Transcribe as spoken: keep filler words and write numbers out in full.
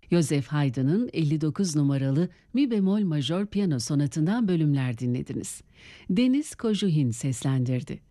Joseph Haydn'ın elli dokuz numaralı Mi bemol majör piyano sonatından bölümler dinlediniz. Deniz Kojuhin seslendirdi.